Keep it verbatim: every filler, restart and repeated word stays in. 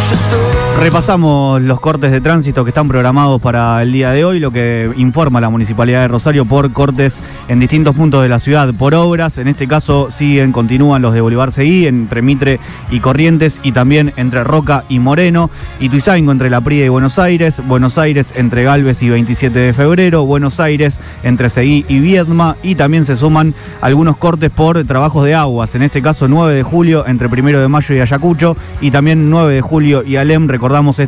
Repasamos los cortes de tránsito que están programados para el día de hoy, lo que informa la Municipalidad de Rosario por cortes en distintos puntos de la ciudad por obras. En este caso siguen, continúan los de Bolívar Seguí, entre Mitre y Corrientes, y también entre Roca y Moreno, Ituzaingó entre La Prida y Buenos Aires, Buenos Aires entre Galvez y veintisiete de febrero, Buenos Aires entre Seguí y Viedma, y también se suman algunos cortes por trabajos de aguas, en este caso nueve de julio entre primero de mayo y Ayacucho, y también nueve de julio y Alem. Recordamos esto